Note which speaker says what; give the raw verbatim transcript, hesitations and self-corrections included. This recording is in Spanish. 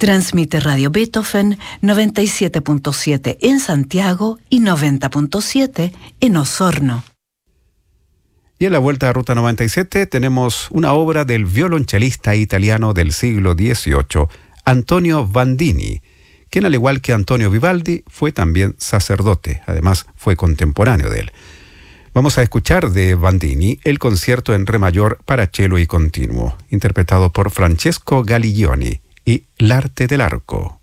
Speaker 1: Transmite Radio Beethoven noventa y siete punto siete en Santiago y noventa punto siete en Osorno.
Speaker 2: Y en la Vuelta a Ruta noventa y siete tenemos una obra del violonchelista italiano del siglo dieciocho, Antonio Bandini, quien al igual que Antonio Vivaldi fue también sacerdote, además fue contemporáneo de él. Vamos a escuchar de Bandini el concierto en re mayor para cello y continuo, interpretado por Francesco Galiglioni, y L'arte del arco.